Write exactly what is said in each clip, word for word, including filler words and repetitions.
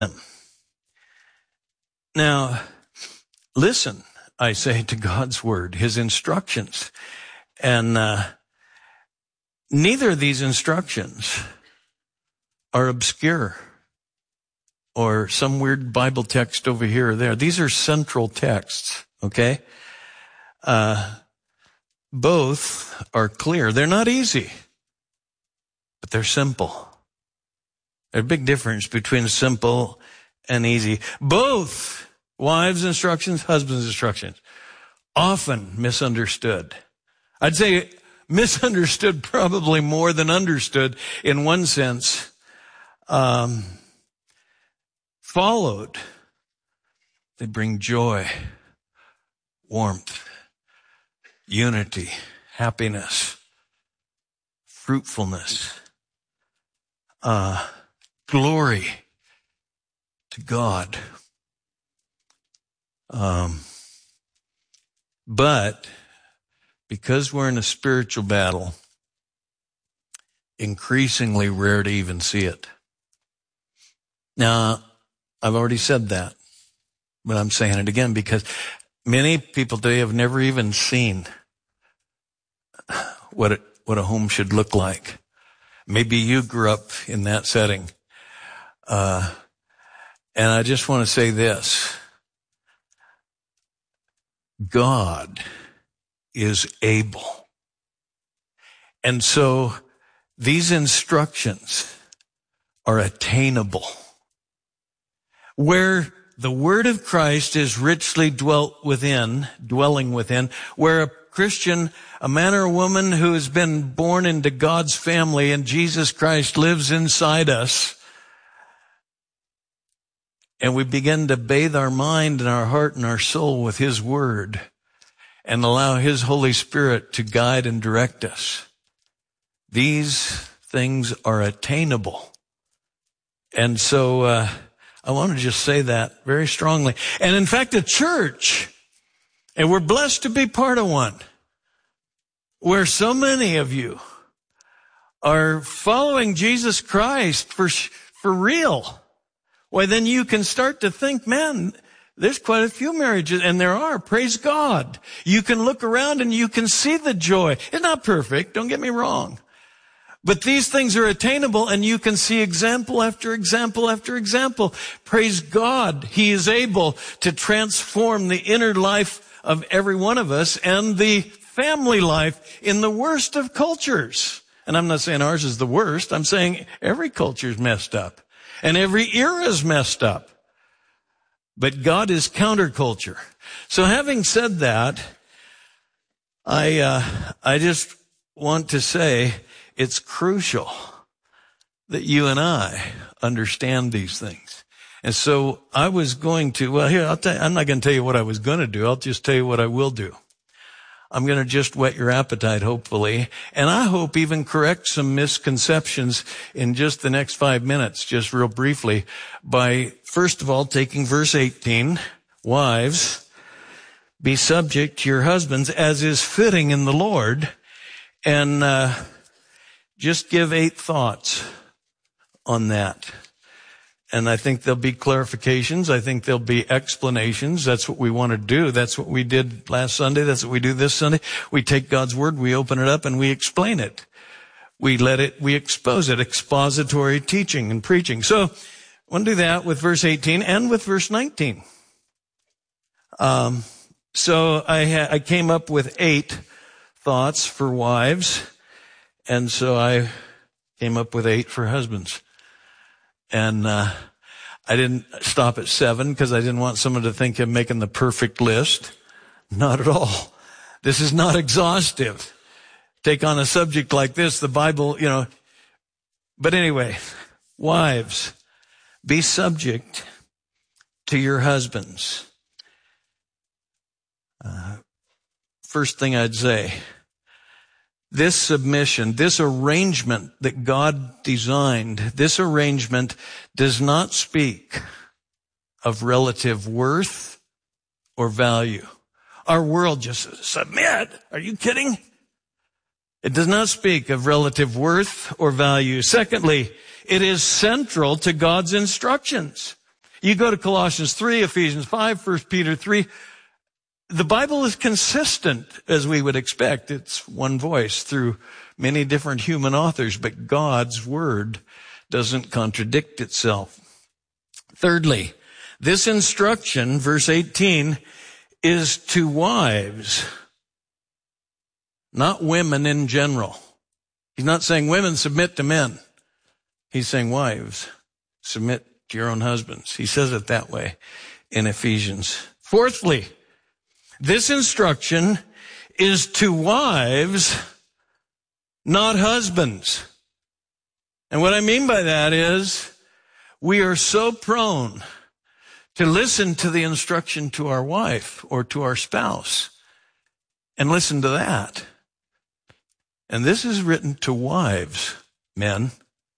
Now, listen, I say, to God's word, his instructions. And uh, neither of these instructions are obscure or some weird Bible text over here or there. These are central texts, okay? Uh, both are clear. They're not easy, but they're simple. There's a big difference between simple and easy. Both wives' instructions, husbands' instructions, often misunderstood. I'd say misunderstood probably more than understood in one sense. Um, followed, they bring joy, warmth, unity, happiness, fruitfulness, uh, glory to God. Um, but because we're in a spiritual battle, increasingly rare to even see it. Now, I've already said that, but I'm saying it again because many people today have never even seen what it, what a home should look like. Maybe you grew up in that setting. Uh, and I just want to say this. God is able. And so these instructions are attainable. Where the word of Christ is richly dwelt within, dwelling within, where a Christian, a man or a woman who has been born into God's family and Jesus Christ lives inside us, and we begin to bathe our mind and our heart and our soul with his word and allow his Holy Spirit to guide and direct us. These things are attainable. And so uh, I want to just say that very strongly. And in fact, a church, and we're blessed to be part of one, where so many of you are following Jesus Christ for for real. Why, then you can start to think, man, there's quite a few marriages, and there are, praise God. You can look around and you can see the joy. It's not perfect, don't get me wrong. But these things are attainable, and you can see example after example after example. Praise God, he is able to transform the inner life of every one of us and the family life in the worst of cultures. And I'm not saying ours is the worst. I'm saying every culture is messed up. And every era is messed up. But God is counterculture. So having said that, I, uh, I just want to say it's crucial that you and I understand these things. And so I was going to, well, here, I'll tell you, I'm not going to tell you what I was going to do. I'll just tell you what I will do. I'm going to just whet your appetite, hopefully, and I hope even correct some misconceptions in just the next five minutes, just real briefly, by, first of all, taking verse eighteen, wives, be subject to your husbands as is fitting in the Lord, and uh just give eight thoughts on that. And I think there'll be clarifications. I think there'll be explanations. That's what we want to do. That's what we did last Sunday. That's what we do this Sunday. We take God's word, we open it up, and we explain it. We let it, we expose it, expository teaching and preaching. So I want to do that with verse eighteen and with verse nineteen. Um, so I, ha- I came up with eight thoughts for wives, and so I came up with eight for husbands. And uh I didn't stop at seven because I didn't want someone to think I'm making the perfect list. Not at all. This is not exhaustive. Take on a subject like this, the Bible, you know. But anyway, wives, be subject to your husbands. Uh, first thing I'd say, this submission, this arrangement that God designed, this arrangement does not speak of relative worth or value. Our world just says, submit. Are you kidding? It does not speak of relative worth or value. Secondly, it is central to God's instructions. You go to Colossians three, Ephesians five, First Peter three. The Bible is consistent, as we would expect. It's one voice through many different human authors, but God's word doesn't contradict itself. Thirdly, this instruction, verse eighteen, is to wives, not women in general. He's not saying women submit to men. He's saying wives, submit to your own husbands. He says it that way in Ephesians. Fourthly, this instruction is to wives, not husbands. And what I mean by that is we are so prone to listen to the instruction to our wife or to our spouse and listen to that. And this is written to wives, men,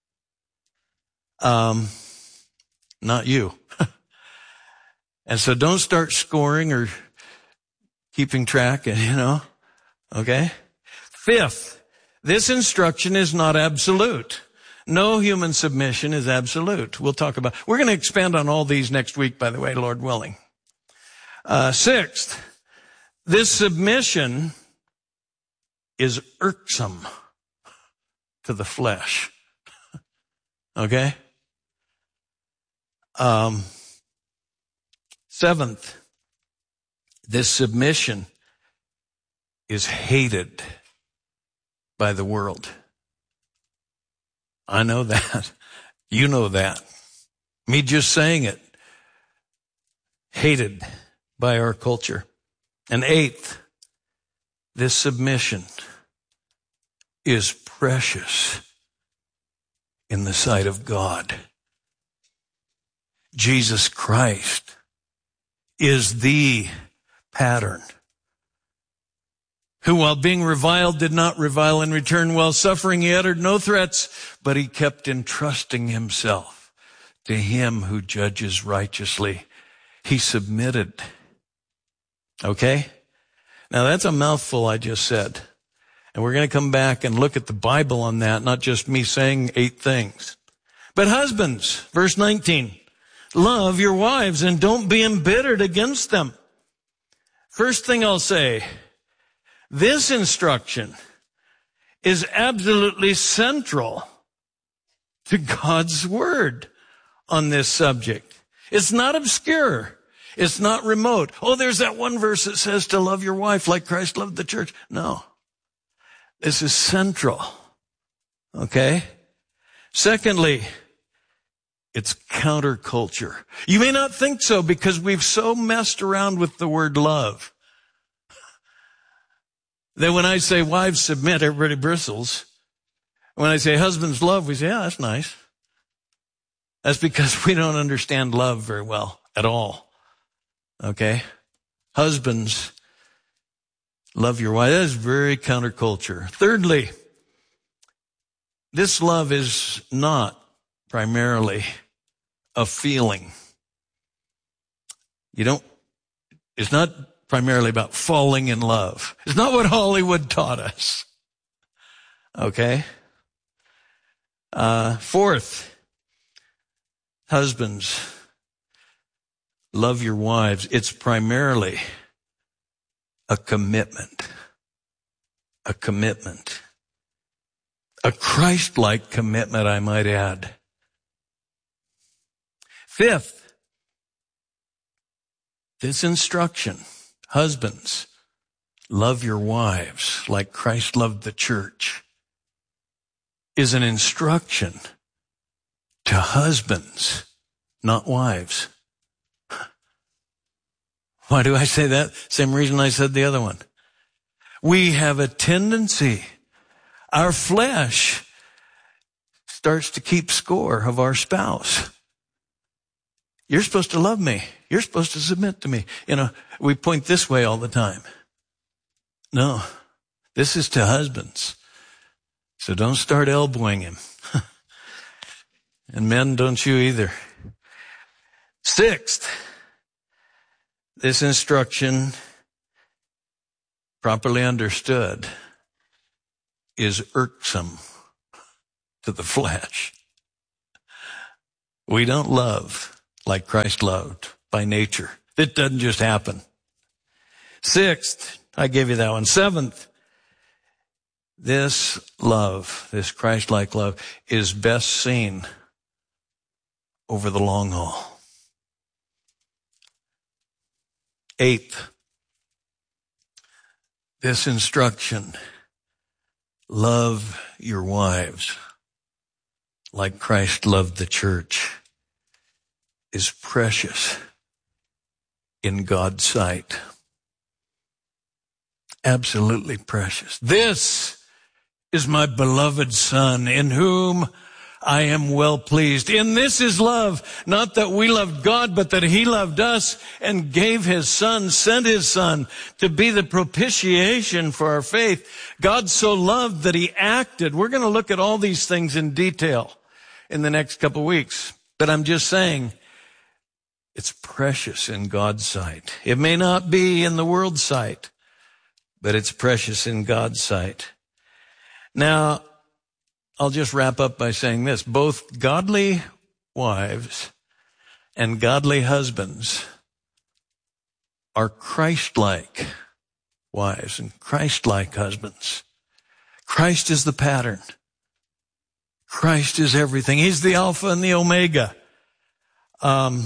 um, not you. And so don't start scoring or keeping track, you know, okay? Fifth, this instruction is not absolute. No human submission is absolute. We'll talk about, we're going to expand on all these next week, by the way, Lord willing. Uh, sixth, this submission is irksome to the flesh. Okay? Um, seventh, this submission is hated by the world. I know that. You know that. Me just saying it. Hated by our culture. And eighth, this submission is precious in the sight of God. Jesus Christ is the pattern, who while being reviled did not revile in return. While suffering he uttered no threats, but he kept entrusting himself to him who judges righteously. He submitted. Okay? Now that's a mouthful I just said. And we're going to come back and look at the Bible on that, not just me saying eight things. But husbands, verse nineteen, love your wives and don't be embittered against them. First thing I'll say, this instruction is absolutely central to God's word on this subject. It's not obscure. It's not remote. Oh, there's that one verse that says to love your wife like Christ loved the church. No. This is central. Okay? Secondly, it's counterculture. You may not think so because we've so messed around with the word love that when I say wives submit, everybody bristles. When I say husbands love, we say, yeah, that's nice. That's because we don't understand love very well at all. Okay? Husbands, love your wife. That is very counterculture. Thirdly, this love is not primarily a feeling. You don't, it's not primarily about falling in love. It's not what Hollywood taught us. Okay? Uh, fourth, husbands, love your wives. It's primarily a commitment. A commitment. A Christ-like commitment, I might add. Fifth, this instruction, husbands, love your wives like Christ loved the church, is an instruction to husbands, not wives. Why do I say that? Same reason I said the other one. We have a tendency, our flesh starts to keep score of our spouse. You're supposed to love me. You're supposed to submit to me. You know, we point this way all the time. No, this is to husbands. So don't start elbowing him. And men, don't you either. Sixth, this instruction, properly understood, is irksome to the flesh. We don't love like Christ loved by nature. It doesn't just happen. Sixth, I gave you that one. Seventh, this love, this Christ-like love, is best seen over the long haul. Eighth, this instruction, love your wives like Christ loved the church, is precious in God's sight. Absolutely precious. This is my beloved Son, in whom I am well pleased. In this is love, not that we loved God, but that he loved us and gave his Son, sent his Son to be the propitiation for our faith. God so loved that he acted. We're going to look at all these things in detail in the next couple weeks. But I'm just saying, it's precious in God's sight. It may not be in the world's sight, but it's precious in God's sight. Now, I'll just wrap up by saying this. Both godly wives and godly husbands are Christ-like wives and Christ-like husbands. Christ is the pattern. Christ is everything. He's the Alpha and the Omega. Um,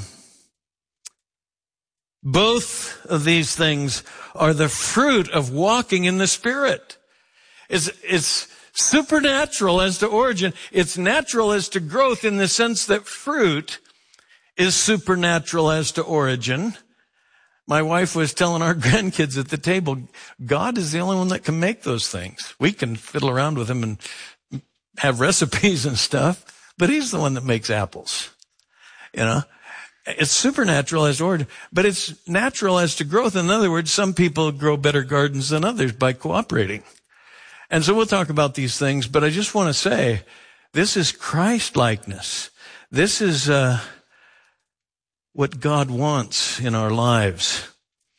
both of these things are the fruit of walking in the Spirit. It's, it's supernatural as to origin. It's natural as to growth in the sense that fruit is supernatural as to origin. My wife was telling our grandkids at the table, God is the only one that can make those things. We can fiddle around with him and have recipes and stuff, but he's the one that makes apples. You know, it's supernatural as to origin, but it's natural as to growth. In other words, some people grow better gardens than others by cooperating. And so we'll talk about these things, but I just want to say, this is Christ-likeness. This is uh, what God wants in our lives.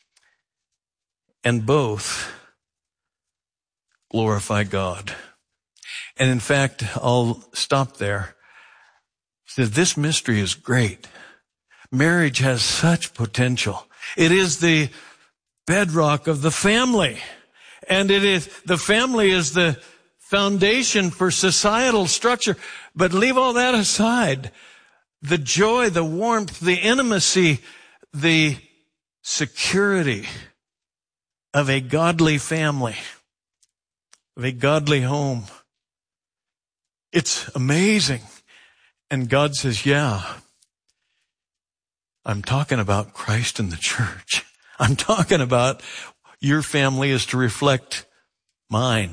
And both glorify God. And in fact, I'll stop there. This mystery is great. Marriage has such potential. It is the bedrock of the family. And it is, the family is the foundation for societal structure. But leave all that aside. The joy, the warmth, the intimacy, the security of a godly family, of a godly home. It's amazing. And God says, yeah, I'm talking about Christ and the church. I'm talking about your family is to reflect mine.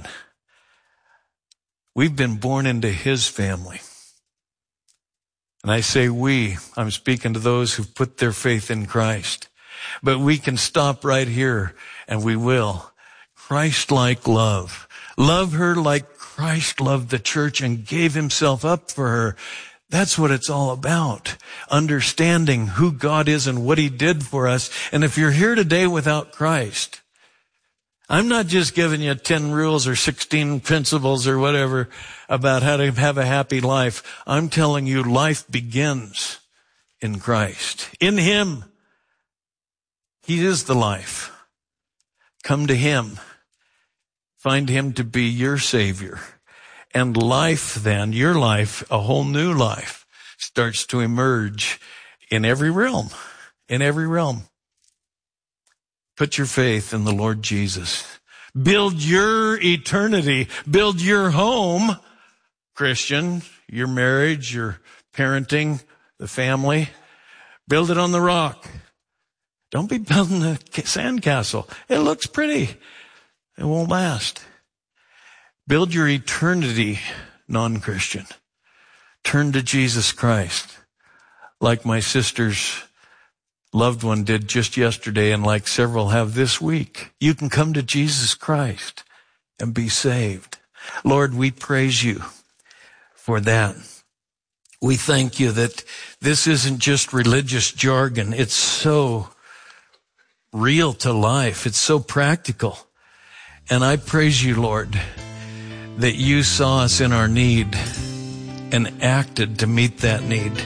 We've been born into his family. And I say we, I'm speaking to those who've put their faith in Christ. But we can stop right here, and we will. Christ-like love. Love her like Christ loved the church and gave himself up for her. That's what it's all about. Understanding who God is and what he did for us. And if you're here today without Christ, I'm not just giving you ten rules or sixteen principles or whatever about how to have a happy life. I'm telling you life begins in Christ. In him. He is the life. Come to him. Find him to be your Savior. And life then, your life, a whole new life, starts to emerge in every realm. In every realm. Put your faith in the Lord Jesus. Build your eternity. Build your home, Christian, your marriage, your parenting, the family. Build it on the rock. Don't be building a sandcastle. It looks pretty. It won't last. Build your eternity, non-Christian. Turn to Jesus Christ, like my sister's loved one did just yesterday and like several have this week. You can come to Jesus Christ and be saved. Lord, we praise you for that. We thank you that this isn't just religious jargon. It's so real to life. It's so practical. And I praise you, Lord, that you saw us in our need and acted to meet that need.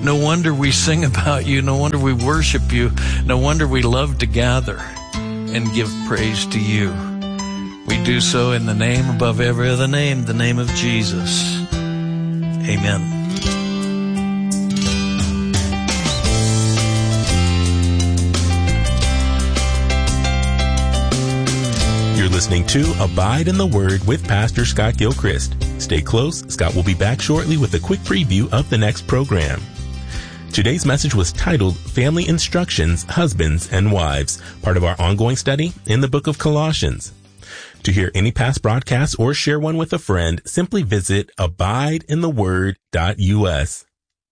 No wonder we sing about you. No wonder we worship you. No wonder we love to gather and give praise to you. We do so in the name above every other name, the name of Jesus. Amen. You're listening to Abide in the Word with Pastor Scott Gilchrist. Stay close. Scott will be back shortly with a quick preview of the next program. Today's message was titled Family Instructions, Husbands and Wives, part of our ongoing study in the book of Colossians. To hear any past broadcasts or share one with a friend, simply visit abide in the word dot U S.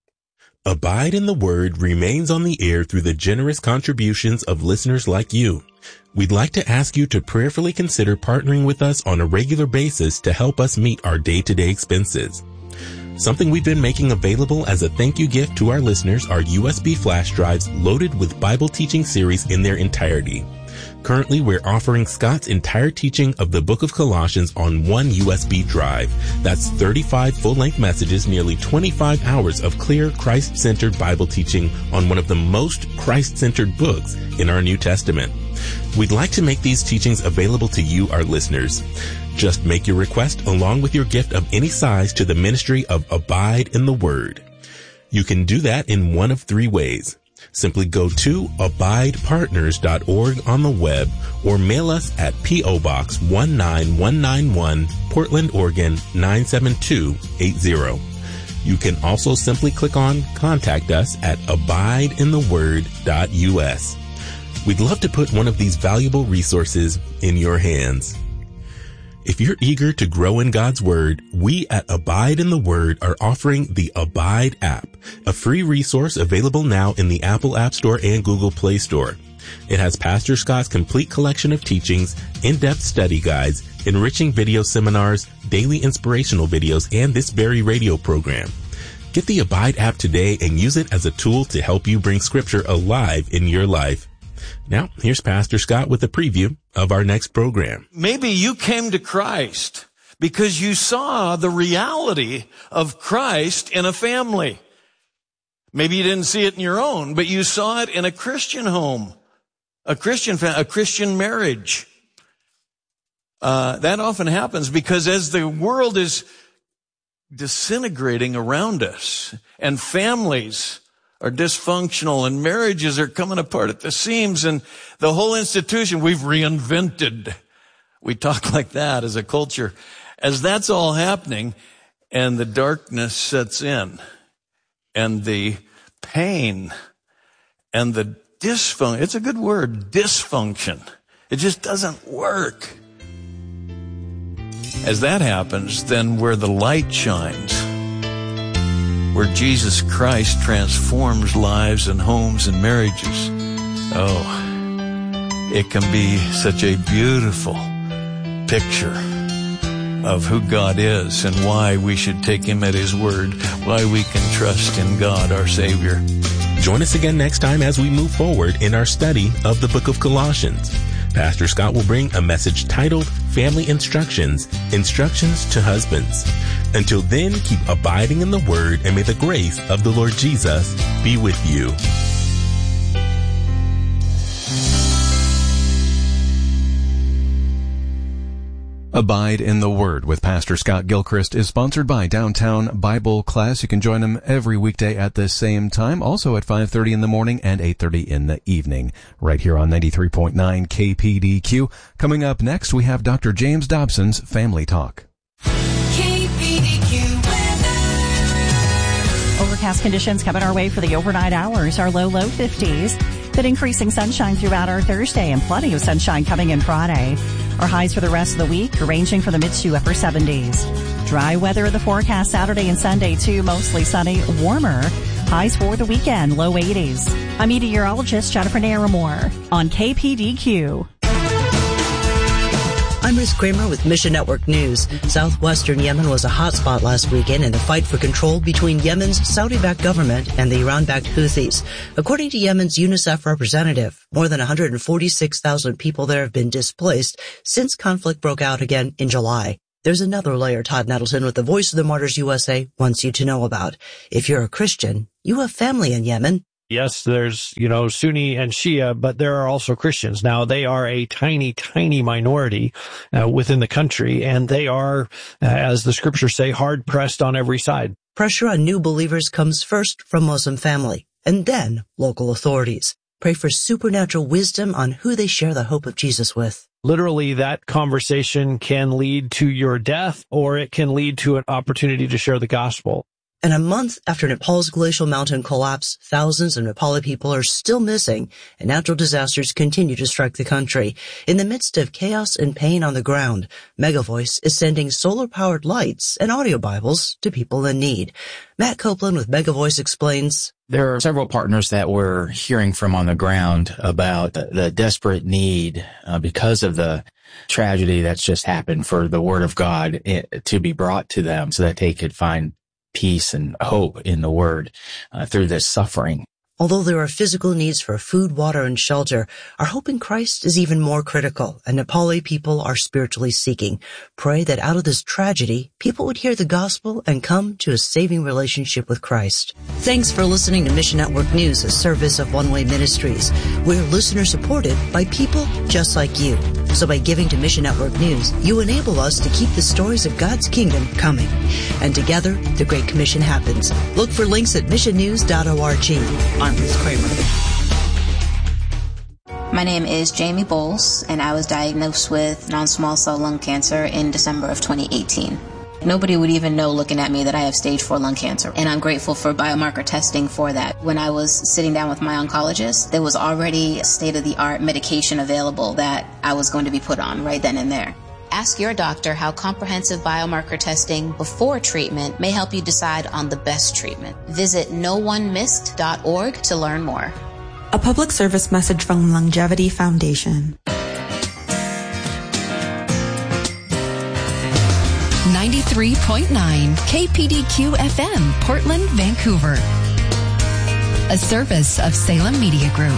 Abide in the Word remains on the air through the generous contributions of listeners like you. We'd like to ask you to prayerfully consider partnering with us on a regular basis to help us meet our day-to-day expenses. Something we've been making available as a thank you gift to our listeners are U S B flash drives loaded with Bible teaching series in their entirety. Currently, we're offering Scott's entire teaching of the book of Colossians on one U S B drive. That's thirty-five full-length messages, nearly twenty-five hours of clear, Christ-centered Bible teaching on one of the most Christ-centered books in our New Testament. We'd like to make these teachings available to you, our listeners. Just make your request along with your gift of any size to the ministry of Abide in the Word. You can do that in one of three ways. Simply go to abide partners dot org on the web or mail us at P O Box one nine one nine one, Portland, Oregon nine seven two eight zero. You can also simply click on Contact Us at abide in the word dot U S. We'd love to put one of these valuable resources in your hands. If you're eager to grow in God's Word, we at Abide in the Word are offering the Abide app, a free resource available now in the Apple App Store and Google Play Store. It has Pastor Scott's complete collection of teachings, in-depth study guides, enriching video seminars, daily inspirational videos, and this very radio program. Get the Abide app today and use it as a tool to help you bring Scripture alive in your life. Now, here's Pastor Scott with a preview of our next program. Maybe you came to Christ because you saw the reality of Christ in a family. Maybe you didn't see it in your own, but you saw it in a Christian home, a Christian fa- a Christian marriage. Uh, that often happens because as the world is disintegrating around us and families are dysfunctional and marriages are coming apart at the seams and the whole institution we've reinvented. We talk like that as a culture. As that's all happening and the darkness sets in and the pain and the dysfunction, it's a good word, dysfunction. It just doesn't work. As that happens, then where the light shines, where Jesus Christ transforms lives and homes and marriages. Oh, it can be such a beautiful picture of who God is and why we should take Him at His word, why we can trust in God, our Savior. Join us again next time as we move forward in our study of the book of Colossians. Pastor Scott will bring a message titled Family Instructions, Instructions to Husbands. Until then, keep abiding in the Word, and may the grace of the Lord Jesus be with you. Abide in the Word with Pastor Scott Gilchrist is sponsored by Downtown Bible Class. You can join him every weekday at the same time, also at five thirty in the morning and eight thirty in the evening, right here on ninety-three point nine K P D Q. Coming up next, we have Doctor James Dobson's Family Talk. K P D Q weather. Overcast conditions coming our way for the overnight hours. Our low, low fifties. But increasing sunshine throughout our Thursday and plenty of sunshine coming in Friday. Our highs for the rest of the week ranging from the mid to upper seventies. Dry weather in the forecast Saturday and Sunday too, mostly sunny, warmer. Highs for the weekend, low eighties. I'm meteorologist Jennifer Naramore on K P D Q. I'm Ruth Kramer with Mission Network News. Southwestern Yemen was a hotspot last weekend in the fight for control between Yemen's Saudi-backed government and the Iran-backed Houthis. According to Yemen's UNICEF representative, more than one hundred forty-six thousand people there have been displaced since conflict broke out again in July. There's another layer Todd Nettleton with the Voice of the Martyrs U S A wants you to know about. If you're a Christian, you have family in Yemen. Yes, there's, you know, Sunni and Shia, but there are also Christians. Now, they are a tiny, tiny minority uh, within the country, and they are, uh, as the scriptures say, hard-pressed on every side. Pressure on new believers comes first from Muslim family, and then local authorities. Pray for supernatural wisdom on who they share the hope of Jesus with. Literally, that conversation can lead to your death, or it can lead to an opportunity to share the gospel. And a month after Nepal's glacial mountain collapse, thousands of Nepali people are still missing, and natural disasters continue to strike the country. In the midst of chaos and pain on the ground, Megavoice is sending solar-powered lights and audio Bibles to people in need. Matt Copeland with Megavoice explains, there are several partners that we're hearing from on the ground about the, the desperate need uh, because of the tragedy that's just happened for the Word of God it, to be brought to them so that they could find peace and hope in the Word uh, through this suffering. Although there are physical needs for food, water, and shelter, our hope in Christ is even more critical, and Nepali people are spiritually seeking. Pray that out of this tragedy, people would hear the gospel and come to a saving relationship with Christ. Thanks for listening to Mission Network News, a service of One Way Ministries. We're listener-supported by people just like you. So by giving to Mission Network News, you enable us to keep the stories of God's kingdom coming. And together, the Great Commission happens. Look for links at mission news dot org. I'm Ruth Kramer. My name is Jamie Bowles, and I was diagnosed with non-small cell lung cancer in December of twenty eighteen. Nobody would even know looking at me that I have stage four lung cancer, and I'm grateful for biomarker testing for that. When I was sitting down with my oncologist, there was already state-of-the-art medication available that I was going to be put on right then and there. Ask your doctor how comprehensive biomarker testing before treatment may help you decide on the best treatment. Visit no one missed dot org to learn more. A public service message from Longevity Foundation. ninety-three point nine K P D Q F M, Portland, Vancouver. A service of Salem Media Group.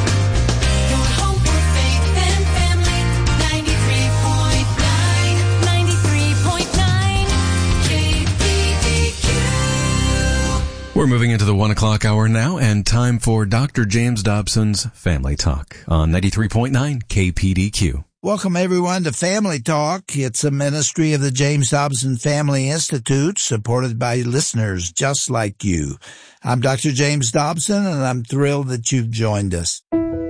We're moving into the one o'clock hour now, and time for Doctor James Dobson's Family Talk on ninety-three point nine K P D Q. Welcome, everyone, to Family Talk. It's a ministry of the James Dobson Family Institute, supported by listeners just like you. I'm Doctor James Dobson, and I'm thrilled that you've joined us.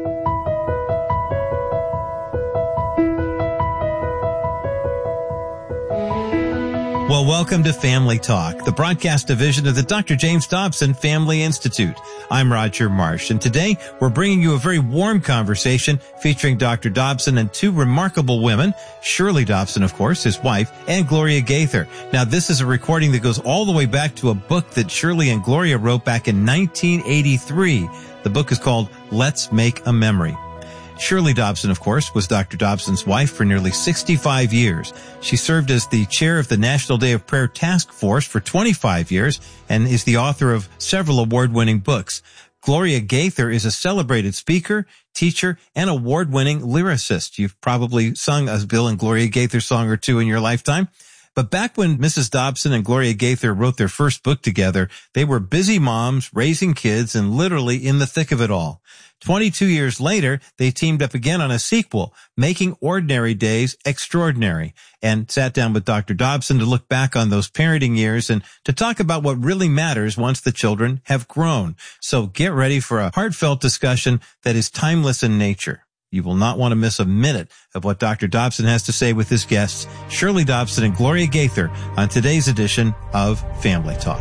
Well, welcome to Family Talk, the broadcast division of the Doctor James Dobson Family Institute. I'm Roger Marsh, and today we're bringing you a very warm conversation featuring Doctor Dobson and two remarkable women, Shirley Dobson, of course, his wife, and Gloria Gaither. Now, this is a recording that goes all the way back to a book that Shirley and Gloria wrote back in nineteen eighty-three. The book is called Let's Make a Memory. Shirley Dobson, of course, was Doctor Dobson's wife for nearly sixty-five years. She served as the chair of the National Day of Prayer Task Force for twenty-five years and is the author of several award-winning books. Gloria Gaither is a celebrated speaker, teacher, and award-winning lyricist. You've probably sung a Bill and Gloria Gaither song or two in your lifetime. But back when Missus Dobson and Gloria Gaither wrote their first book together, they were busy moms, raising kids, and literally in the thick of it all. twenty-two years later, they teamed up again on a sequel, Making Ordinary Days Extraordinary, and sat down with Doctor Dobson to look back on those parenting years and to talk about what really matters once the children have grown. So get ready for a heartfelt discussion that is timeless in nature. You will not want to miss a minute of what Doctor Dobson has to say with his guests, Shirley Dobson and Gloria Gaither, on today's edition of Family Talk.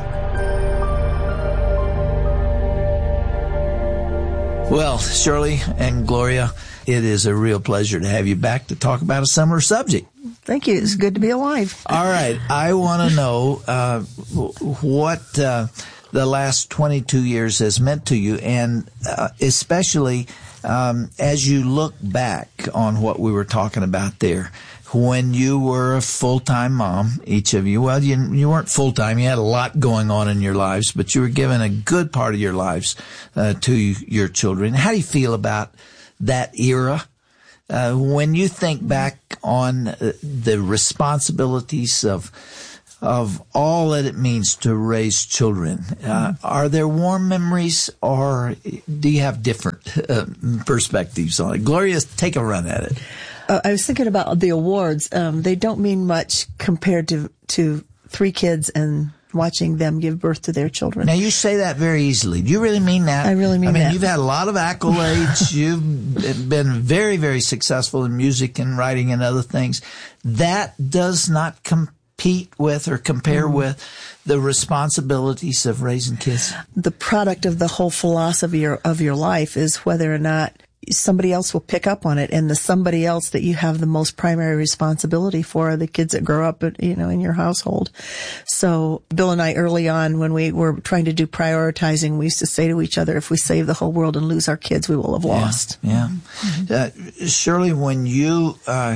Well, Shirley and Gloria, it is a real pleasure to have you back to talk about a similar subject. Thank you. It's good to be alive. All right. I want to know uh, what uh, the last twenty-two years has meant to you, and uh, especially um, as you look back on what we were talking about there. When you were a full-time mom, each of you, well, you, you weren't full-time. You had a lot going on in your lives, but you were given a good part of your lives uh, to your children. How do you feel about that era Uh, when you think back on uh, the responsibilities of of all that it means to raise children, uh, are there warm memories, or do you have different uh, perspectives on it? Gloria, take a run at it. Uh, I was thinking about the awards. Um, they don't mean much compared to, to three kids and watching them give birth to their children. Now, you say that very easily. Do you really mean that? I really mean that. I mean, that. you've had a lot of accolades. You've been very, very successful in music and writing and other things. That does not compete with or compare mm. with the responsibilities of raising kids. The product of the whole philosophy of your life is whether or not somebody else will pick up on it, and the somebody else that you have the most primary responsibility for are the kids that grow up, you know, in your household. So Bill and I, early on, when we were trying to do prioritizing, we used to say to each other, if we save the whole world and lose our kids, we will have lost. Yeah. yeah. Mm-hmm. Uh, Shirley, when you uh,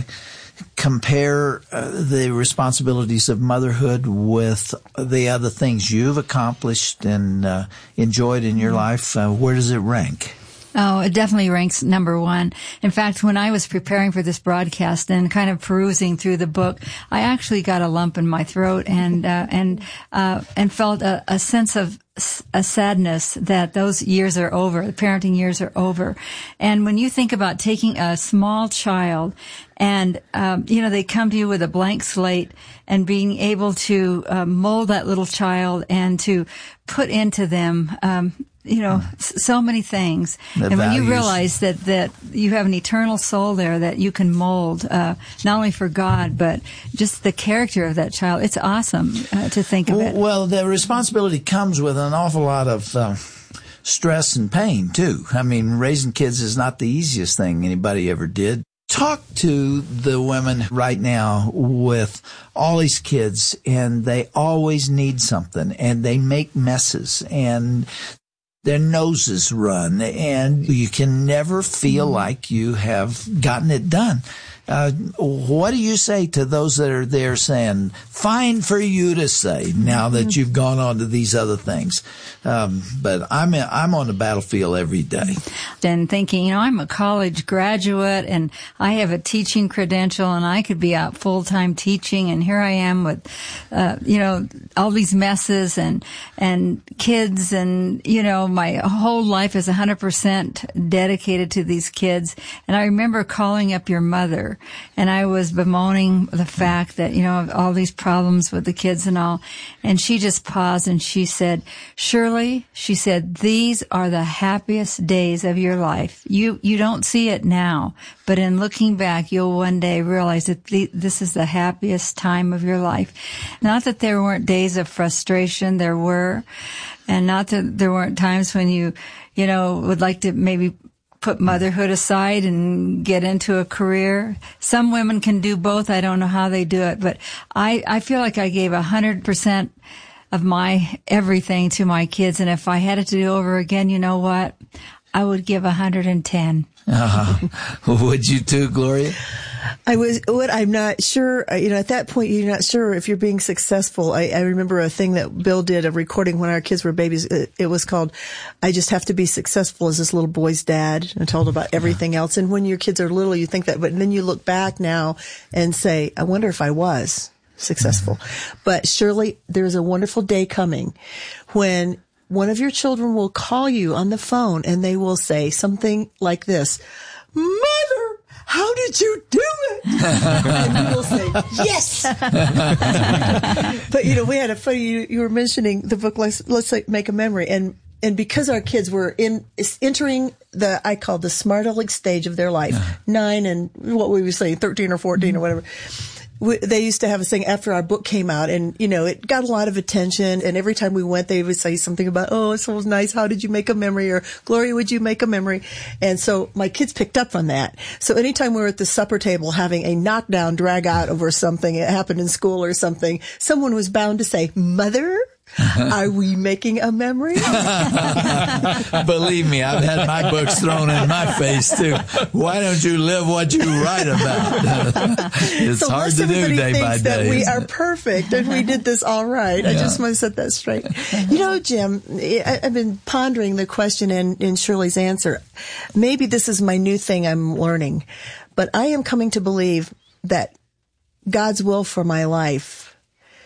compare uh, the responsibilities of motherhood with the other things you've accomplished and uh, enjoyed in your life, uh, where does it rank? Oh, it definitely ranks number one. In fact, when I was preparing for this broadcast and kind of perusing through the book, I actually got a lump in my throat and uh, and uh, and felt a, a sense of a sadness that those years are over, the parenting years are over. And when you think about taking a small child and, um, you know, they come to you with a blank slate and being able to uh, mold that little child and to put into them, um, you know, so many things. The and when values. you realize that, that you have an eternal soul there that you can mold, uh, not only for God, but just the character of that child, it's awesome uh, to think of it. Well, the responsibility comes with an awful lot of uh, stress and pain, too. I mean, raising kids is not the easiest thing anybody ever did. Talk to the women right now with all these kids, and they always need something, and they make messes, and their noses run, and you can never feel like you have gotten it done. Uh, what do you say to those that are there saying, fine for you to say now that you've gone on to these other things? Um, but I'm, I'm on the battlefield every day. And thinking, you know, I'm a college graduate and I have a teaching credential and I could be out full-time teaching, and here I am with, uh, you know, all these messes and, and kids, and, you know, my whole life is one hundred percent dedicated to these kids. And I remember calling up your mother, and I was bemoaning the fact that, you know, all these problems with the kids and all. And she just paused and she said, Shirley, she said, these are the happiest days of your life. You, you don't see it now, but in looking back, you'll one day realize that the, this is the happiest time of your life. Not that there weren't days of frustration, there were, and not that there weren't times when you, you know, would like to maybe put motherhood aside and get into a career. Some women can do both. I don't know how they do it, but I, I feel like I gave a hundred percent of my everything to my kids. And if I had it to do over again, you know what? I would give a hundred and ten. Uh-huh. Would you too, Gloria? I was, what I'm not sure, you know, at that point, you're not sure if you're being successful. I, I remember a thing that Bill did, a recording when our kids were babies. It, it was called, I Just Have to Be Successful as this little boy's dad, and told about everything yeah. else. And when your kids are little, you think that, but then you look back now and say, I wonder if I was successful. Mm-hmm. But surely there's a wonderful day coming when one of your children will call you on the phone and they will say something like this, Mother, how did you do it? And you will say, yes. But, you know, we had a funny, you, you were mentioning the book, Let's, Let's Make a Memory. And, and because our kids were in, entering the, I call the smart aleck stage of their life, yeah. nine and what we would say, thirteen or fourteen mm-hmm. or whatever. We, they used to have a thing after our book came out, and, you know, it got a lot of attention, and every time we went, they would say something about, oh, it was nice, how did you make a memory, or Gloria, would you make a memory? And so my kids picked up on that. So anytime we were at the supper table having a knockdown drag out over something, it happened in school or something, someone was bound to say, Mother, are we making a memory? Believe me, I've had my books thrown in my face too. Why don't you live what you write about? It's so hard to do day by day. That we are perfect and we did this all right. Yeah. I just want to set that straight. You know, Jim, I've been pondering the question and in Shirley's answer. Maybe this is my new thing I'm learning. But I am coming to believe that God's will for my life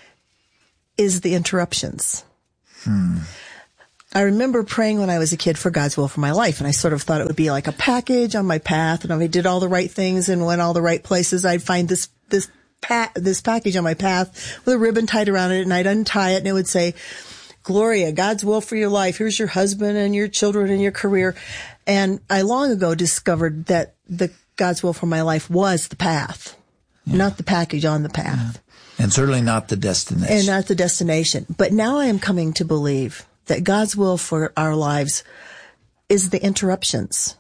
is the interruptions. Hmm. I remember praying when I was a kid for God's will for my life, and I sort of thought it would be like a package on my path, and if I did all the right things and went all the right places, I'd find this this pa- this package on my path with a ribbon tied around it, and I'd untie it, and it would say, Gloria, God's will for your life. Here's your husband and your children and your career. And I long ago discovered that the God's will for my life was the path, yeah. not the package on the path. Yeah. And certainly not the destination. And not the destination. But now I am coming to believe that God's will for our lives is the interruptions.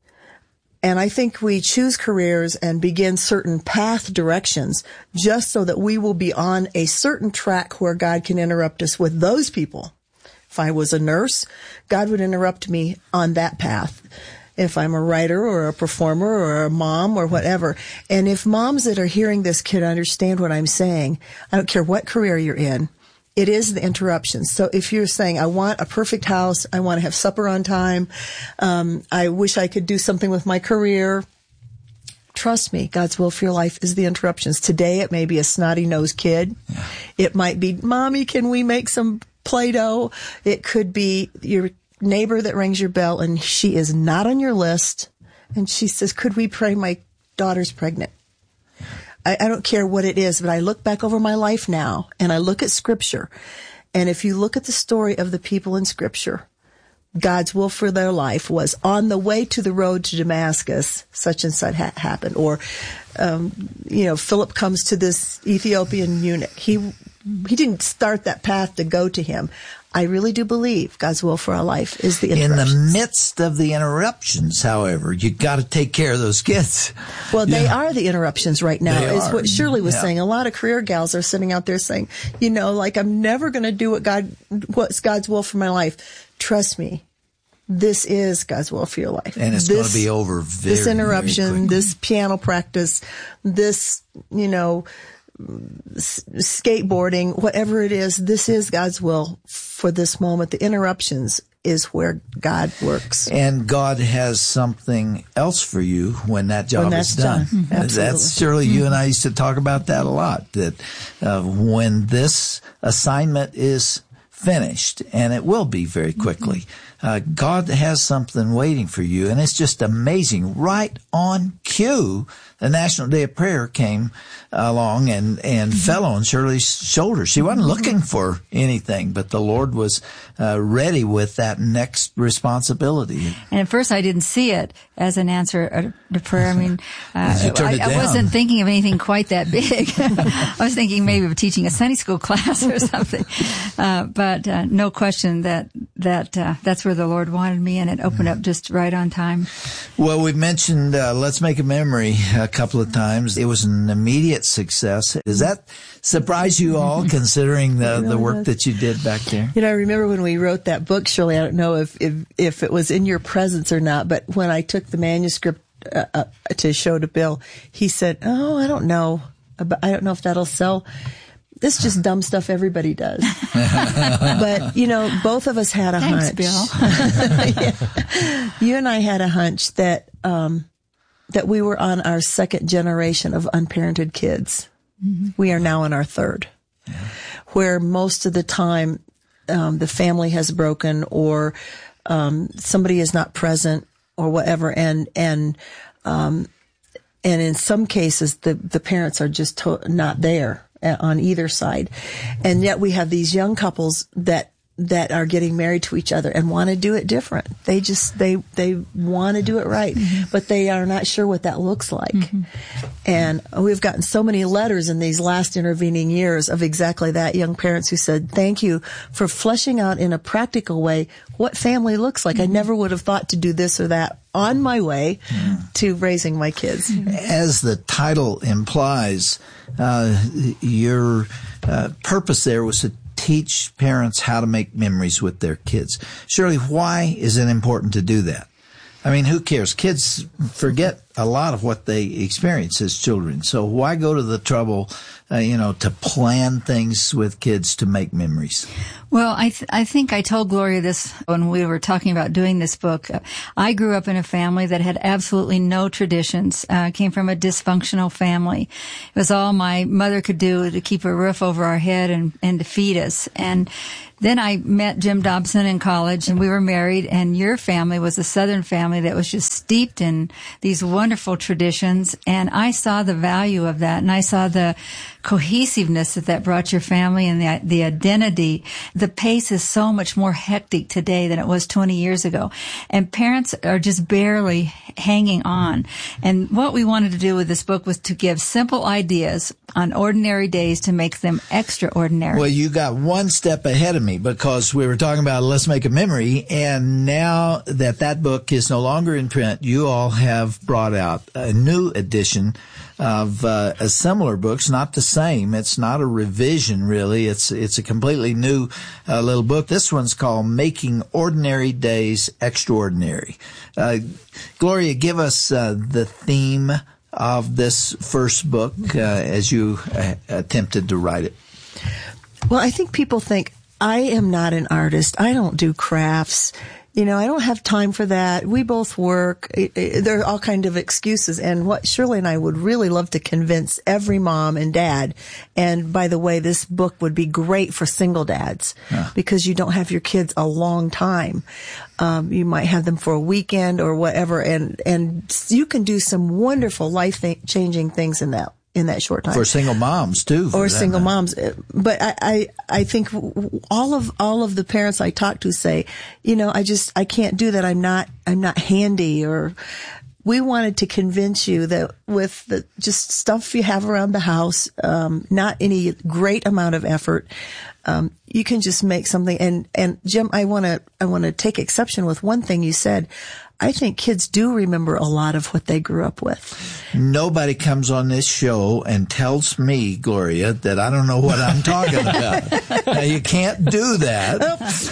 And I think we choose careers and begin certain path directions just so that we will be on a certain track where God can interrupt us with those people. If I was a nurse, God would interrupt me on that path. If I'm a writer or a performer or a mom or whatever. And if moms that are hearing this can understand what I'm saying, I don't care what career you're in, it is the interruptions. So if you're saying, I want a perfect house, I want to have supper on time, um, I wish I could do something with my career, trust me, God's will for your life is the interruptions. Today it may be a snotty-nosed kid. Yeah. It might be, Mommy, can we make some Play-Doh? It could be your neighbor that rings your bell and she is not on your list. And she says, could we pray my daughter's pregnant? I, I don't care what it is, but I look back over my life now and I look at Scripture. And if you look at the story of the people in Scripture, God's will for their life was on the way to the road to Damascus, such and such ha- happened. Or, um, you know, Philip comes to this Ethiopian eunuch. He, he didn't start that path to go to him. I really do believe God's will for our life is the interruptions. In the midst of the interruptions, however, you got to take care of those kids. Well, they yeah. are the interruptions right now. They is are. what Shirley was yeah. saying. A lot of career gals are sitting out there saying, you know, like, I'm never going to do what God, what's God's will for my life. Trust me. This is God's will for your life. And it's going to be over very, This interruption, very this piano practice, this, you know, s- skateboarding, whatever it is, this is God's will for this moment. The interruptions is where God works. And God has something else for you when that job when that's is done. done. Mm-hmm. That's surely you and I used to talk about that a lot, that uh, when this assignment is finished, and it will be very quickly, uh, God has something waiting for you, and it's just amazing. Right on cue, the National Day of Prayer came along and, and mm-hmm. fell on Shirley's shoulders. She wasn't looking for anything, but the Lord was uh, ready with that next responsibility. And at first I didn't see it as an answer to prayer. I mean, uh, I, I wasn't thinking of anything quite that big. I was thinking maybe of teaching a Sunday school class or something. Uh, but uh, no question that that uh, that's where the Lord wanted me, and it opened up just right on time. Well, we've mentioned uh, Let's Make a Memory a couple of times. It was an immediate success. Does that surprise you all, considering the, the work that you did back there? You know, I remember when we wrote that book, Shirley, I don't know if, if, if it was in your presence or not, but when I took the manuscript uh, uh, to show to Bill, he said, oh, I don't know. I don't know if that'll sell. This is just dumb stuff everybody does. But, you know, both of us had a Thanks, hunch. Bill. Yeah. You and I had a hunch that, um, that we were on our second generation of unparented kids. Mm-hmm. We are now in our third, yeah. where most of the time, um, the family has broken, or, um, somebody is not present, or whatever. And, and, um, and in some cases, the, the parents are just to- not there on either side. And yet we have these young couples that, that are getting married to each other and want to do it different. They just, they, they want to do it right, mm-hmm. but they are not sure what that looks like. Mm-hmm. And we've gotten so many letters in these last intervening years of exactly that, young parents who said, thank you for fleshing out in a practical way what family looks like. Mm-hmm. I never would have thought to do this or that on my way mm-hmm. to raising my kids. As the title implies, uh, your uh, purpose there was to teach parents how to make memories with their kids. Shirley, why is it important to do that? I mean, who cares? Kids forget a lot of what they experience as children. So why go to the trouble, uh, you know, to plan things with kids to make memories? Well, I th- I think I told Gloria this when we were talking about doing this book. I grew up in a family that had absolutely no traditions. Uh, I came from a dysfunctional family. It was all my mother could do to keep a roof over our head and, and to feed us. And then I met Jim Dobson in college, and we were married, and your family was a Southern family that was just steeped in these wonderful traditions, and I saw the value of that, and I saw the cohesiveness that that brought your family and the, the identity. The pace is so much more hectic today than it was twenty years ago, and parents are just barely hanging on. And what we wanted to do with this book was to give simple ideas on ordinary days to make them extraordinary. Well, you got one step ahead of me, because we were talking about Let's Make a Memory, and now that that book is no longer in print, you all have brought out a new edition of uh, a similar books, not the same. It's not a revision, really. It's it's a completely new uh, little book. This one's called Making Ordinary Days Extraordinary. Uh, Gloria, give us uh, the theme of this first book uh, as you uh, attempted to write it. Well, I think people think, I am not an artist. I don't do crafts. You know, I don't have time for that. We both work. It, it, there are all kinds of excuses. And what Shirley and I would really love to convince every mom and dad. And by the way, this book would be great for single dads yeah. because you don't have your kids a long time. Um, you might have them for a weekend or whatever. And, and you can do some wonderful life th- changing things in that. in that short time. For single moms too. Or single moms. But I, I, I think all of, all of the parents I talk to say, you know, I just, I can't do that. I'm not, I'm not handy. Or we wanted to convince you that with the just stuff you have around the house, um, not any great amount of effort, um, you can just make something. And, and Jim, I want to, I want to take exception with one thing you said. I think kids do remember a lot of what they grew up with. Nobody comes on this show and tells me, Gloria, that I don't know what I'm talking about. Now, you can't do that.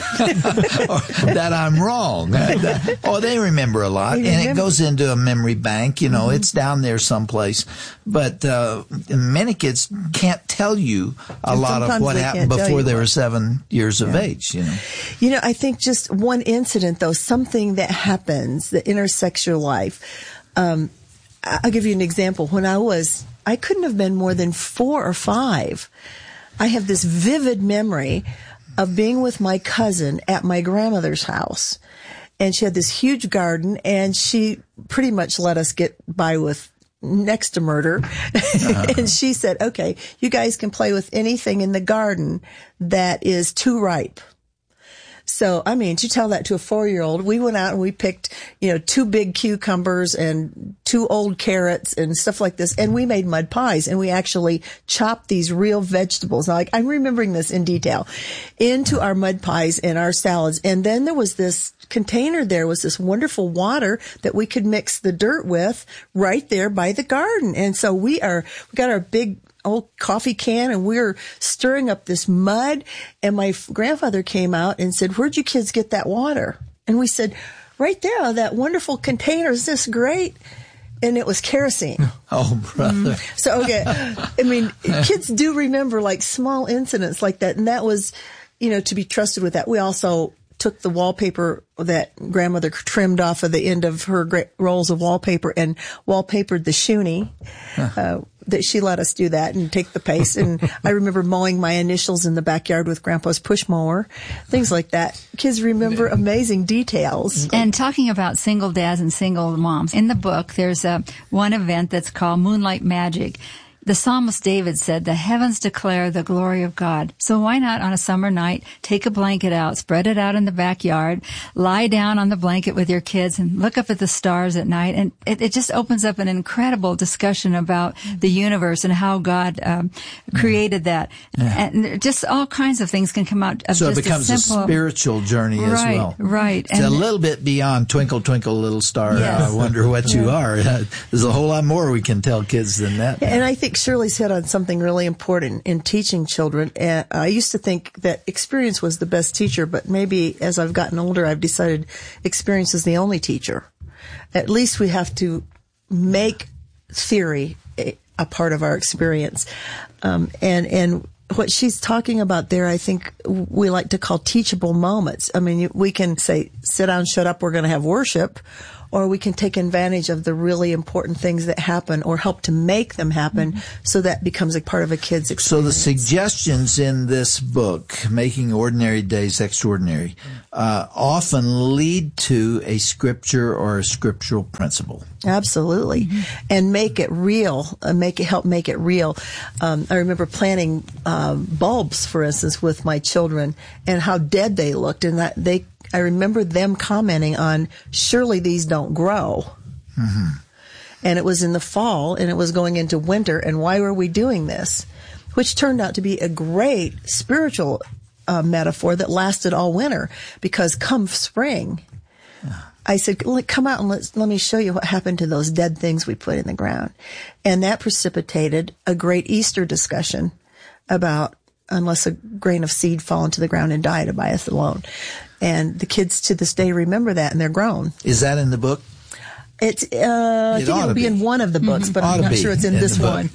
Or that I'm wrong. Oh, they remember a lot. Remember. And it goes into a memory bank. You know, mm-hmm. It's down there someplace. But uh, many kids can't tell you a and lot of what happened before they were seven years of yeah. age. You know, you know, I think just one incident, though, something that happens that intersects your life. Um, I'll give you an example. When I was, I couldn't have been more than four or five. I have this vivid memory of being with my cousin at my grandmother's house. And she had this huge garden, and she pretty much let us get by with next to murder. Uh-huh. And she said, okay, you guys can play with anything in the garden that is too ripe. So, I mean, to tell that to a four-year-old, we went out and we picked, you know, two big cucumbers and two old carrots and stuff like this, and we made mud pies, and we actually chopped these real vegetables. Now, like, I'm remembering this in detail, into our mud pies and our salads. And then there was this container there was this wonderful water that we could mix the dirt with right there by the garden. And so we are, we got our big old coffee can, and we were stirring up this mud, and my grandfather came out and said, "Where'd you kids get that water?" And we said, "Right there, out of that wonderful container. Is this great?" And it was kerosene. Oh, brother. Mm-hmm. So, okay. I mean, kids do remember like small incidents like that. And that was, you know, to be trusted with that. We also took the wallpaper that grandmother trimmed off of the end of her great rolls of wallpaper and wallpapered the shoonie. Huh. Uh, that she let us do that and take the paste. And I remember mowing my initials in the backyard with Grandpa's push mower, things like that. Kids remember amazing details. And talking about single dads and single moms, in the book, there's a one event that's called Moonlight Magic. The psalmist David said, "The heavens declare the glory of God." So why not on a summer night, take a blanket out, spread it out in the backyard, lie down on the blanket with your kids and look up at the stars at night. And it, it just opens up an incredible discussion about the universe and how God um, created that. Yeah. And just all kinds of things can come out of so just it becomes a simple, a spiritual journey right, as well. Right. It's and a little bit beyond twinkle, twinkle, little star. Yes. I wonder what you are. There's a whole lot more we can tell kids than that. And I think Shirley's hit on something really important in teaching children. And I used to think that experience was the best teacher, but maybe as I've gotten older, I've decided experience is the only teacher. At least we have to make theory a, a part of our experience. Um, and, and what she's talking about there, I think we like to call teachable moments. I mean, we can say, sit down, shut up, we're going to have worship, or we can take advantage of the really important things that happen or help to make them happen, mm-hmm. so that becomes a part of a kid's experience. So the suggestions in this book, Making Ordinary Days Extraordinary, uh, often lead to a scripture or a scriptural principle. Absolutely. Mm-hmm. And make it real, uh, make it help make it real. Um, I remember planting uh, bulbs, for instance, with my children and how dead they looked, and that they I remember them commenting on, surely these don't grow. Mm-hmm. And it was in the fall, and it was going into winter, and why were we doing this? Which turned out to be a great spiritual uh, metaphor that lasted all winter, because come spring, yeah. I said, come out and let's, let me show you what happened to those dead things we put in the ground. And that precipitated a great Easter discussion about, unless a grain of seed fall into the ground and die, it abideth alone. And the kids to this day remember that, and they're grown. Is that in the book? It's, uh, I it think it'll be, be in one of the books, mm-hmm. but ought I'm not sure it's in, in this one.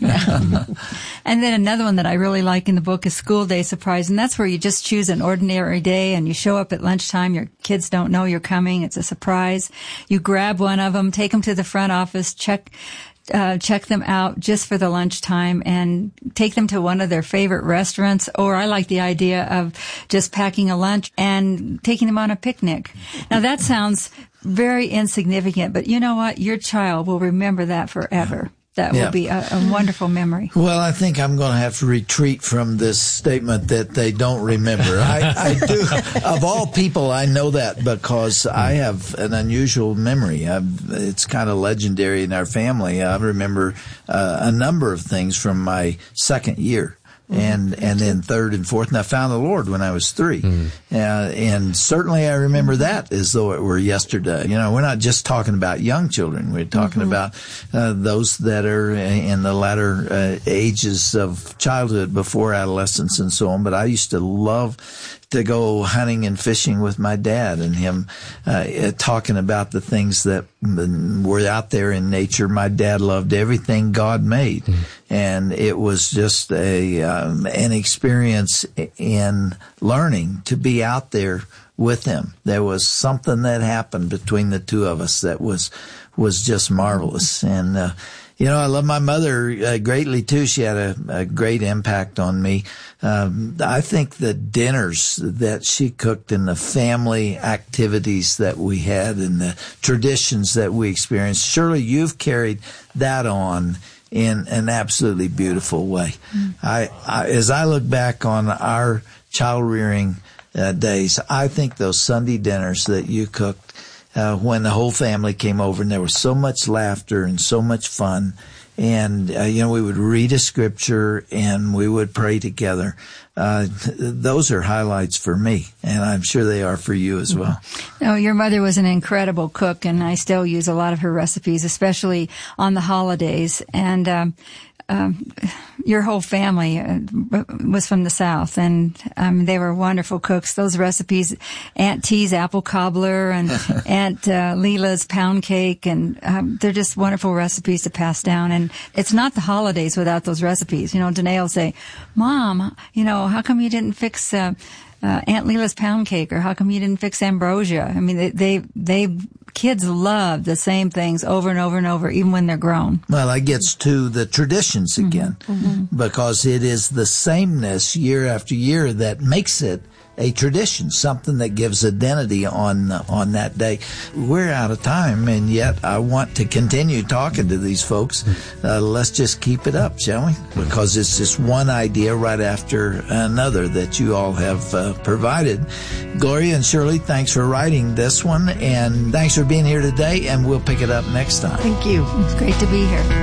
And then another one that I really like in the book is School Day Surprise. And that's where you just choose an ordinary day and you show up at lunchtime. Your kids don't know you're coming. It's a surprise. You grab one of them, take them to the front office, check, Uh, check them out just for the lunchtime and take them to one of their favorite restaurants. Or I like the idea of just packing a lunch and taking them on a picnic. Now that sounds very insignificant, but you know what? Your child will remember that forever. That yeah. will be a, a wonderful memory. Well, I think I'm going to have to retreat from this statement that they don't remember. I, I do. Of all people, I know that because I have an unusual memory. I've, it's kind of legendary in our family. I remember uh, a number of things from my second year. And, mm-hmm. and then third and fourth, and I found the Lord when I was three. Mm-hmm. Uh, and certainly I remember that as though it were yesterday. You know, we're not just talking about young children. We're talking mm-hmm. about, uh, those that are in the latter, uh, ages of childhood before adolescence and so on. But I used to love to go hunting and fishing with my dad and him, uh, talking about the things that were out there in nature. My dad loved everything God made. Mm-hmm. And it was just a, um, an experience in learning to be out there with him. There was something that happened between the two of us that was, was just marvelous. And, uh, you know, I love my mother uh, greatly too. She had a, a great impact on me. Um, I think the dinners that she cooked and the family activities that we had and the traditions that we experienced, surely you've carried that on in an absolutely beautiful way. Mm. I, I, as I look back on our child rearing uh, days, I think those Sunday dinners that you cooked, Uh, when the whole family came over and there was so much laughter and so much fun. And, uh, you know, we would read a scripture and we would pray together. Uh, th- those are highlights for me, and I'm sure they are for you as well. No, your mother was an incredible cook, and I still use a lot of her recipes, especially on the holidays. And, um, Um, your whole family uh, was from the South, and um, they were wonderful cooks. Those recipes, Aunt T's apple cobbler and Aunt uh, Leela's pound cake, and um, they're just wonderful recipes to pass down. And it's not the holidays without those recipes. You know, Danae will say, "Mom, you know, how come you didn't fix uh, uh, Aunt Leela's pound cake, or how come you didn't fix ambrosia?" I mean, they they, they kids love the same things over and over and over, even when they're grown. Well, that gets to the traditions again, mm-hmm. because it is the sameness year after year that makes it a tradition, something that gives identity on on that day. We're out of time, and yet I want to continue talking to these folks. Uh, let's just keep it up, shall we? Because it's just one idea right after another that you all have uh, provided. Gloria and Shirley, thanks for writing this one, and thanks for being here today, and we'll pick it up next time. Thank you. It's great to be here.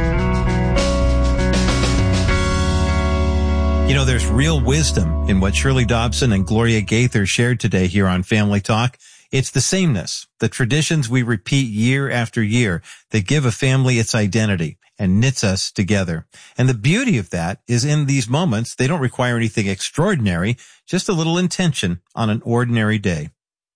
You know, there's real wisdom in what Shirley Dobson and Gloria Gaither shared today here on Family Talk. It's the sameness, the traditions we repeat year after year that give a family its identity and knits us together. And the beauty of that is in these moments, they don't require anything extraordinary, just a little intention on an ordinary day.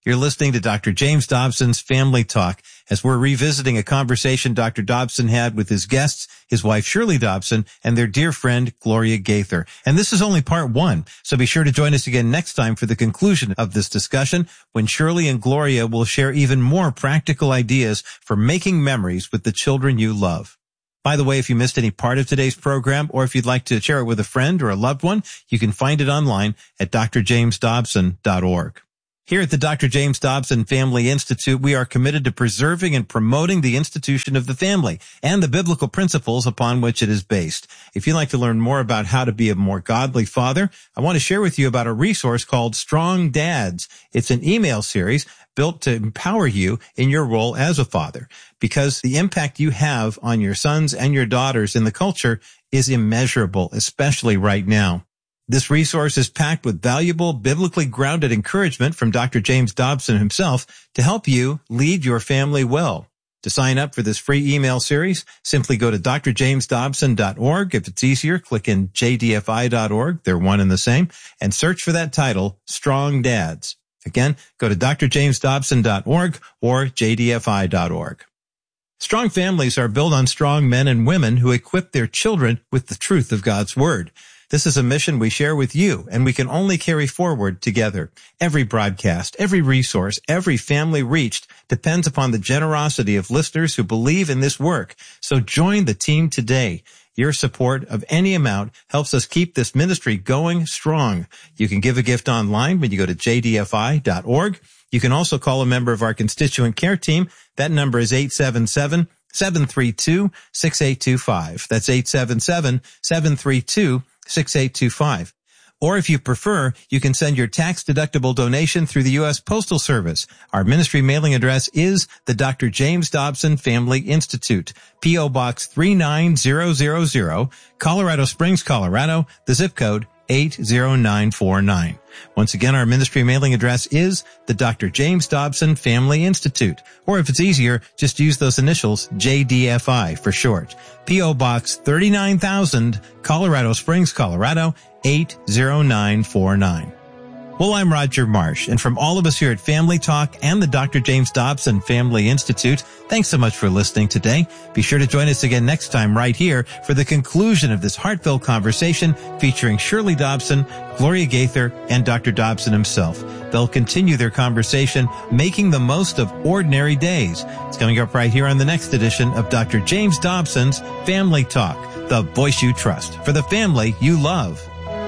You're listening to Doctor James Dobson's Family Talk as we're revisiting a conversation Doctor Dobson had with his guests, his wife Shirley Dobson, and their dear friend Gloria Gaither. And this is only part one, so be sure to join us again next time for the conclusion of this discussion when Shirley and Gloria will share even more practical ideas for making memories with the children you love. By the way, if you missed any part of today's program, or if you'd like to share it with a friend or a loved one, you can find it online at d r james dobson dot org. Here at the Doctor James Dobson Family Institute, we are committed to preserving and promoting the institution of the family and the biblical principles upon which it is based. If you'd like to learn more about how to be a more godly father, I want to share with you about a resource called Strong Dads. It's an email series built to empower you in your role as a father, because the impact you have on your sons and your daughters in the culture is immeasurable, especially right now. This resource is packed with valuable, biblically grounded encouragement from Doctor James Dobson himself to help you lead your family well. To sign up for this free email series, simply go to d r james dobson dot org. If it's easier, click in j d f i dot org. They're one and the same. And search for that title, Strong Dads. Again, go to d r james dobson dot org or j d f i dot org. Strong families are built on strong men and women who equip their children with the truth of God's Word. This is a mission we share with you, and we can only carry forward together. Every broadcast, every resource, every family reached depends upon the generosity of listeners who believe in this work. So join the team today. Your support of any amount helps us keep this ministry going strong. You can give a gift online when you go to j d f i dot org. You can also call a member of our constituent care team. That number is eight seven seven, seven three two, six eight two five. That's eight seven seven, seven three two, six eight two five. Or if you prefer, you can send your tax-deductible donation through the U S Postal Service. Our ministry mailing address is the Doctor James Dobson Family Institute, P O Box three nine zero zero zero, Colorado Springs, Colorado, the zip code eight zero nine four nine. Once again, our ministry mailing address is the Doctor James Dobson Family Institute. Or if it's easier, just use those initials, J D F I for short. P O Box thirty-nine thousand, Colorado Springs, Colorado, eight zero nine four nine. Well, I'm Roger Marsh, and from all of us here at Family Talk and the Doctor James Dobson Family Institute, thanks so much for listening today. Be sure to join us again next time right here for the conclusion of this heartfelt conversation featuring Shirley Dobson, Gloria Gaither, and Doctor Dobson himself. They'll continue their conversation, making the most of ordinary days. It's coming up right here on the next edition of Doctor James Dobson's Family Talk, the voice you trust for the family you love.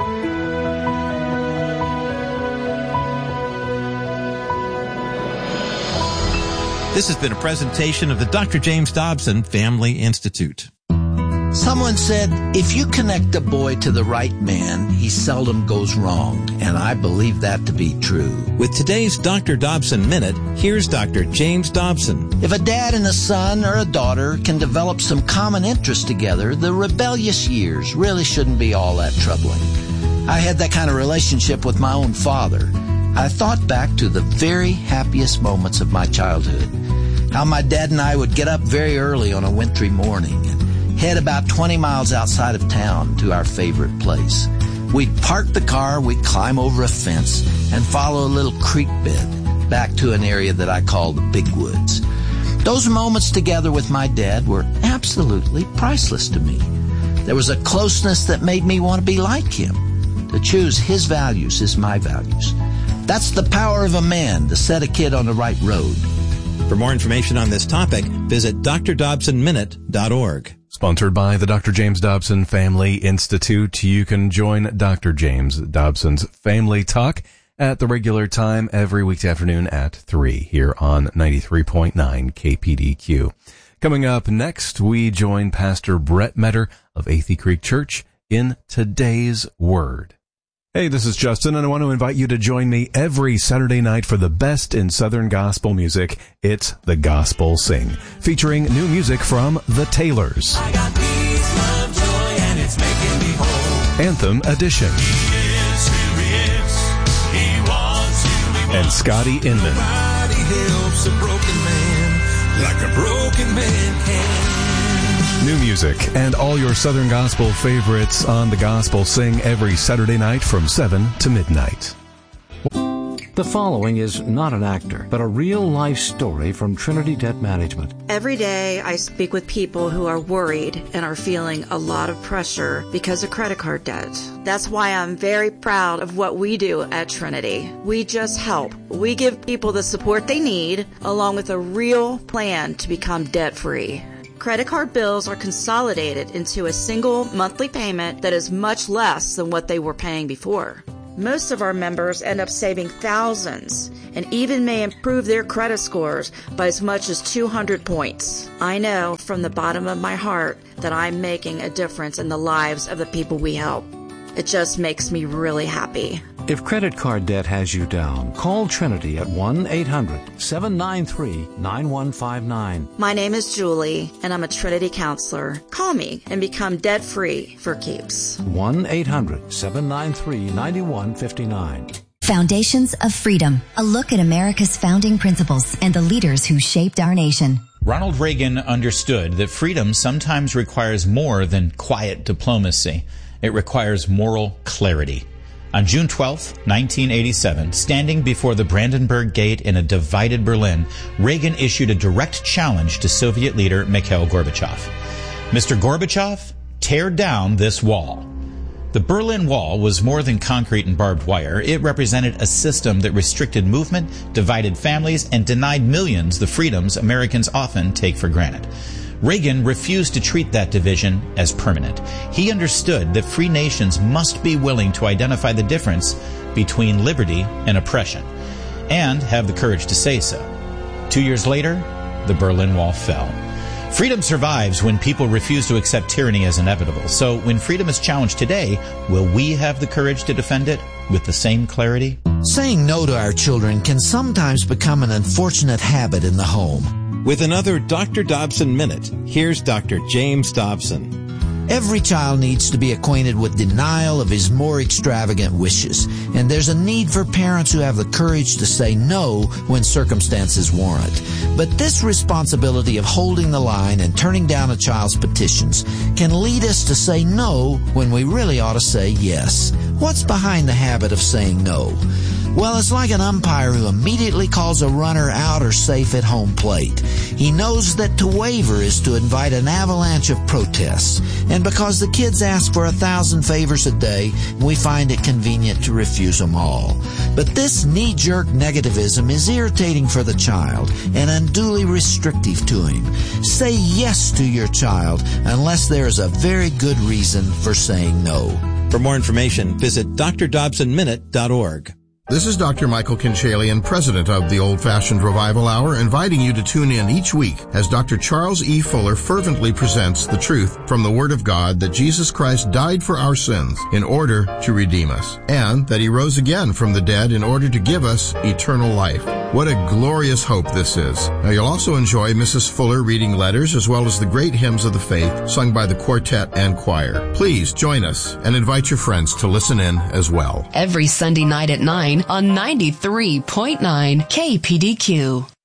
This has been a presentation of the Doctor James Dobson Family Institute. Someone said, if you connect a boy to the right man, he seldom goes wrong. And I believe that to be true. With today's Doctor Dobson Minute, here's Doctor James Dobson. If a dad and a son or a daughter can develop some common interest together, the rebellious years really shouldn't be all that troubling. I had that kind of relationship with my own father. I thought back to the very happiest moments of my childhood. How my dad and I would get up very early on a wintry morning and head about twenty miles outside of town to our favorite place. We'd park the car, we'd climb over a fence, and follow a little creek bed back to an area that I call the Big Woods. Those moments together with my dad were absolutely priceless to me. There was a closeness that made me want to be like him, to choose his values as my values. That's the power of a man, to set a kid on the right road. For more information on this topic, visit d r dobson minute dot org. Sponsored by the Doctor James Dobson Family Institute. You can join Doctor James Dobson's Family Talk at the regular time every weekday afternoon at three here on ninety-three point nine K P D Q. Coming up next, we join Pastor Brett Metter of Athey Creek Church in Today's Word. Hey, this is Justin, and I want to invite you to join me every Saturday night for the best in Southern gospel music. It's The Gospel Sing, featuring new music from The Taylors. I got peace, love, joy, and it's making me whole. Anthem Edition. He is who he is. He wants who he wants. And Scotty Inman. Nobody helps a broken man like a broken man can. New music and all your Southern Gospel favorites on The Gospel Sing every Saturday night from seven to midnight. The following is not an actor, but a real-life story from Trinity Debt Management. Every day I speak with people who are worried and are feeling a lot of pressure because of credit card debt. That's why I'm very proud of what we do at Trinity. We just help. We give people the support they need, along with a real plan to become debt-free. Credit card bills are consolidated into a single monthly payment that is much less than what they were paying before. Most of our members end up saving thousands and even may improve their credit scores by as much as two hundred points. I know from the bottom of my heart that I'm making a difference in the lives of the people we help. It just makes me really happy. If credit card debt has you down, call Trinity at one eight hundred seven nine three nine one five nine. My name is Julie, and I'm a Trinity counselor. Call me and become debt-free for keeps. one eight hundred seven nine three nine one five nine. Foundations of Freedom, a look at America's founding principles and the leaders who shaped our nation. Ronald Reagan understood that freedom sometimes requires more than quiet diplomacy. It requires moral clarity. On June twelfth, nineteen eighty-seven, standing before the Brandenburg Gate in a divided Berlin, Reagan issued a direct challenge to Soviet leader Mikhail Gorbachev. Mister Gorbachev, tear down this wall. The Berlin Wall was more than concrete and barbed wire. It represented a system that restricted movement, divided families, and denied millions the freedoms Americans often take for granted. Reagan refused to treat that division as permanent. He understood that free nations must be willing to identify the difference between liberty and oppression, and have the courage to say so. Two years later, the Berlin Wall fell. Freedom survives when people refuse to accept tyranny as inevitable. So when freedom is challenged today, will we have the courage to defend it with the same clarity? Saying no to our children can sometimes become an unfortunate habit in the home. With another Doctor Dobson Minute, here's Doctor James Dobson. Every child needs to be acquainted with denial of his more extravagant wishes, and there's a need for parents who have the courage to say no when circumstances warrant. But this responsibility of holding the line and turning down a child's petitions can lead us to say no when we really ought to say yes. What's behind the habit of saying no? Well, it's like an umpire who immediately calls a runner out or safe at home plate. He knows that to waver is to invite an avalanche of protests. And because the kids ask for a thousand favors a day, we find it convenient to refuse them all. But this knee-jerk negativism is irritating for the child and unduly restrictive to him. Say yes to your child unless there is a very good reason for saying no. For more information, visit d r dobson minute dot org. This is Doctor Michael Kinchalian, president of the Old Fashioned Revival Hour, inviting you to tune in each week as Doctor Charles E. Fuller fervently presents the truth from the Word of God that Jesus Christ died for our sins in order to redeem us, and that He rose again from the dead in order to give us eternal life. What a glorious hope this is. Now, you'll also enjoy Missus Fuller reading letters as well as the great hymns of the faith sung by the quartet and choir. Please join us and invite your friends to listen in as well. Every Sunday night at nine on ninety-three point nine K P D Q.